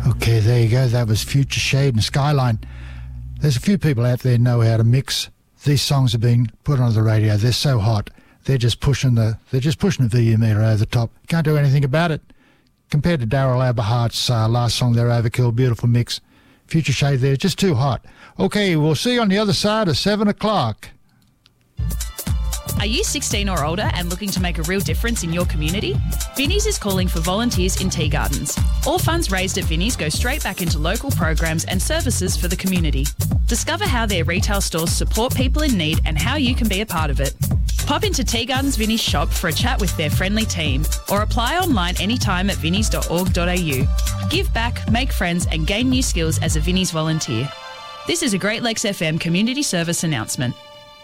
Okay, there you go. That was Future Shade and Skyline. There's a few people out there know how to mix. These songs are being put onto the radio. They're so hot. They're just pushing the VU meter over the top. Can't do anything about it. Compared to Daryl Aberhart's last song there, Overkill, beautiful mix. Future Shade there, just too hot. Okay, we'll see you on the other side of 7 o'clock. Are you 16 or older and looking to make a real difference in your community? Vinnie's is calling for volunteers in tea gardens. All funds raised at Vinnie's go straight back into local programs and services for the community. Discover how their retail stores support people in need and how you can be a part of it. Pop into Tea Gardens Vinnie's shop for a chat with their friendly team or apply online anytime at vinnies.org.au. Give back, make friends and gain new skills as a Vinnie's volunteer. This is a Great Lakes FM community service announcement.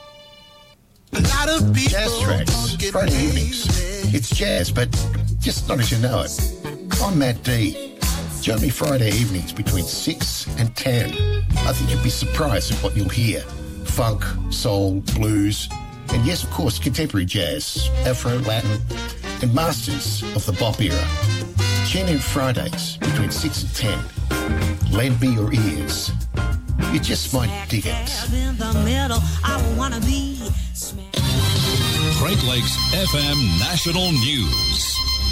Jazz Tracks, Friday evenings. It's jazz, but just not as you know it. I'm Matt D. Join me Friday evenings between 6 and 10. I think you'll be surprised at what you'll hear. Funk, soul, blues, and yes, of course, contemporary jazz, Afro, Latin, and masters of the bop era. Tune in Fridays between 6 and 10. Lend me your ears. You just might dig it. Great Lakes FM National News.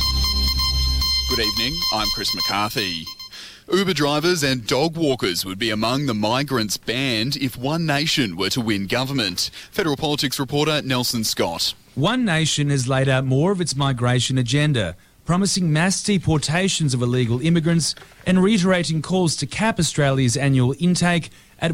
Good evening, I'm Chris McCarthy. Uber drivers and dog walkers would be among the migrants banned if One Nation were to win government. Federal politics reporter Nelson Scott. One Nation has laid out more of its migration agenda, promising mass deportations of illegal immigrants and reiterating calls to cap Australia's annual intake at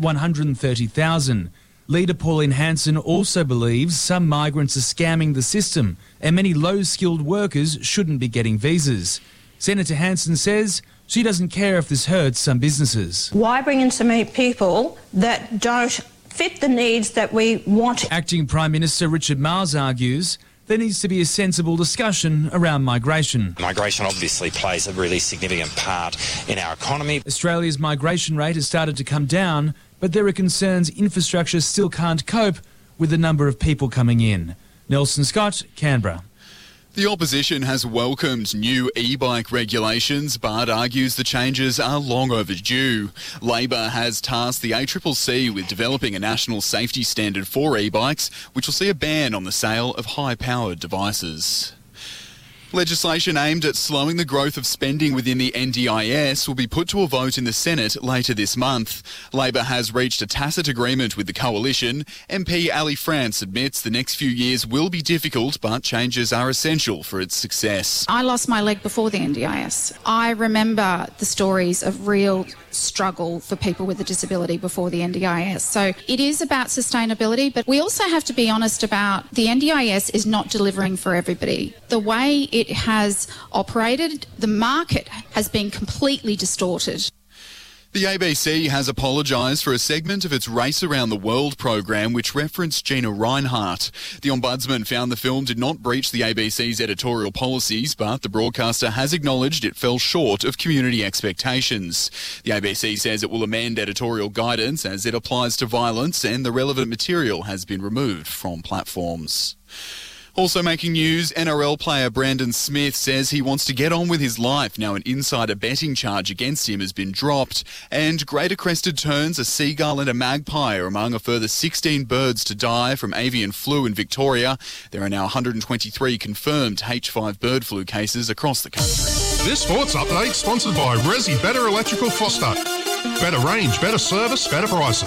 130,000. Leader Pauline Hanson also believes some migrants are scamming the system and many low-skilled workers shouldn't be getting visas. Senator Hanson says she doesn't care if this hurts some businesses. Why bring in so many people that don't fit the needs that we want? Acting Prime Minister Richard Marles argues there needs to be a sensible discussion around migration. Migration obviously plays a really significant part in our economy. Australia's migration rate has started to come down, but there are concerns infrastructure still can't cope with the number of people coming in. Nelson Scott, Canberra. The opposition has welcomed new e-bike regulations but argues the changes are long overdue. Labor has tasked the ACCC with developing a national safety standard for e-bikes, which will see a ban on the sale of high-powered devices. Legislation aimed at slowing the growth of spending within the NDIS will be put to a vote in the Senate later this month. Labor has reached a tacit agreement with the coalition. MP Ali France admits the next few years will be difficult, but changes are essential for its success. I lost my leg before the NDIS. I remember the stories of real struggle for people with a disability before the NDIS. So it is about sustainability, but we also have to be honest about the NDIS is not delivering for everybody. The way it has operated, the market has been completely distorted. The ABC has apologised for a segment of its Race Around the World program which referenced Gina Rinehart. The Ombudsman found the film did not breach the ABC's editorial policies, but the broadcaster has acknowledged it fell short of community expectations. The ABC says it will amend editorial guidance as it applies to violence, and the relevant material has been removed from platforms. Also making news, NRL player Brandon Smith says he wants to get on with his life now an insider betting charge against him has been dropped. And greater crested terns, a seagull and a magpie are among a further 16 birds to die from avian flu in Victoria. There are now 123 confirmed H5 bird flu cases across the country. This sports update sponsored by Resi Better Electrical Foster. Better range, better service, better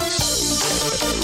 prices.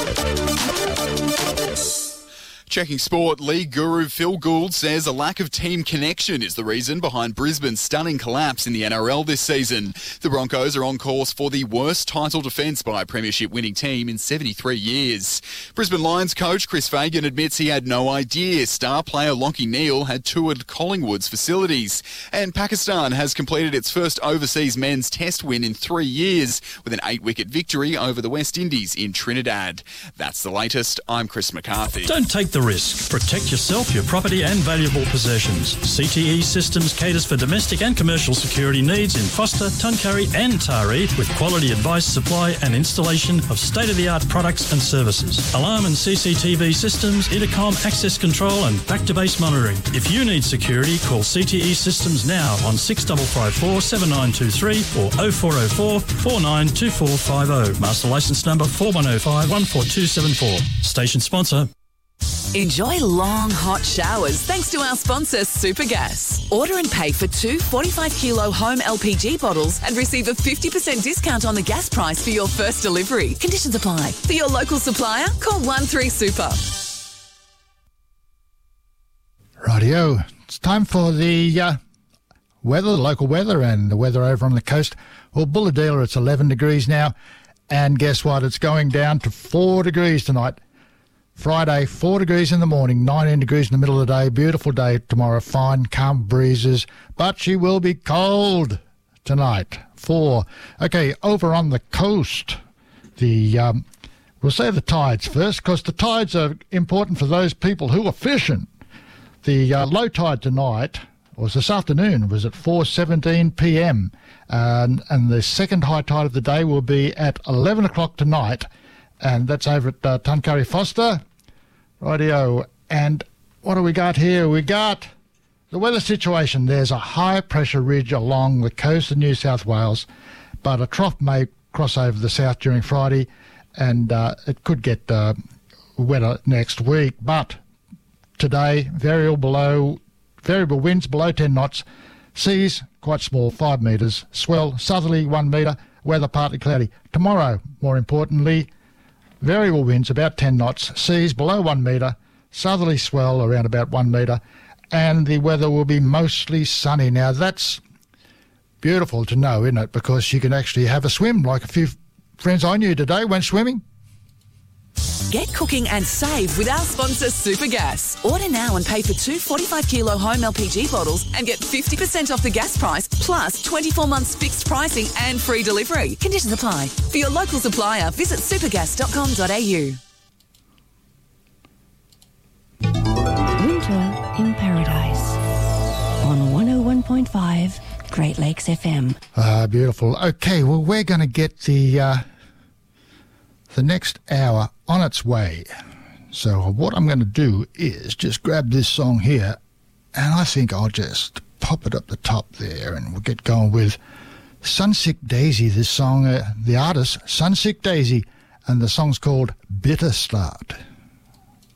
Checking sport, league guru Phil Gould says a lack of team connection is the reason behind Brisbane's stunning collapse in the NRL this season. The Broncos are on course for the worst title defence by a premiership-winning team in 73 years. Brisbane Lions coach Chris Fagan admits he had no idea star player Lachie Neale had toured Collingwood's facilities. And Pakistan has completed its first overseas men's test win in 3 years with an 8-wicket victory over the West Indies in Trinidad. That's the latest. I'm Chris McCarthy. Don't take the the risk. Protect yourself, your property and valuable possessions. CTE Systems caters for domestic and commercial security needs in Foster, Tuncurry and Taree with quality advice, supply and installation of state-of-the-art products and services. Alarm and CCTV systems, intercom, access control and back-to-base monitoring. If you need security, call CTE Systems now on 6554 7923 or 0404 492450. Master licence number 4105 14274. Station sponsor. Enjoy long, hot showers thanks to our sponsor, Supergas. Order and pay for 2 45-kilo home LPG bottles and receive a 50% discount on the gas price for your first delivery. Conditions apply. For your local supplier, call 13-SUPER. Rightio. It's time for the weather, the local weather, and the weather over on the coast. Well, Bulahdelah, it's 11 degrees now. And guess what? It's going down to 4 degrees tonight. Friday, 4 degrees in the morning, 19 degrees in the middle of the day. Beautiful day tomorrow, fine, calm breezes. But she will be cold tonight. 4. Okay, over on the coast, we'll say the tides first, because the tides are important for those people who are fishing. The low tide tonight, or this afternoon, was at 4:17 p.m. And the second high tide of the day will be at 11 o'clock tonight. And that's over at Tuncurry Foster. Rightio. And what do we got here? We got the weather situation. There's a high pressure ridge along the coast of New South Wales, but a trough may cross over the south during Friday, and it could get wetter next week. But today, variable winds below 10 knots, seas quite small, 5 metres, swell southerly 1 metre, weather partly cloudy. Tomorrow, more importantly, variable winds about 10 knots, seas below 1 metre, southerly swell around about 1 metre, and the weather will be mostly sunny. Now, that's beautiful to know, isn't it? Because you can actually have a swim, like a few friends I knew today went swimming. Get cooking and save with our sponsor, Supergas. Order now and pay for 2 45-kilo home LPG bottles and get 50% off the gas price, plus 24 months fixed pricing and free delivery. Conditions apply. For your local supplier, visit supergas.com.au. Winter in Paradise on 101.5 Great Lakes FM. Beautiful. Okay, well, we're going to get the next hour on its way. So what I'm going to do is just grab this song here, and I think I'll just pop it up the top there, and we'll get going with Sunsick Daisy. This song, the artist, Sunsick Daisy, and the song's called Bitter Start.